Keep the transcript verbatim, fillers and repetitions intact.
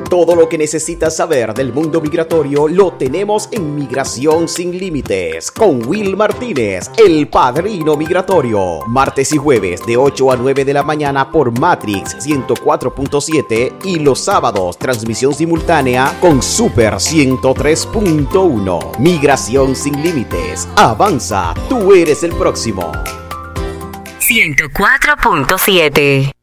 Todo lo que necesitas saber del mundo migratorio lo tenemos en Migración Sin Límites con Will Martínez, el padrino migratorio. Martes y jueves de ocho a nueve de la mañana por Matrix ciento cuatro punto siete y los sábados transmisión simultánea con Super ciento tres punto uno. Migración Sin Límites. Avanza, tú eres el próximo. ciento cuatro punto siete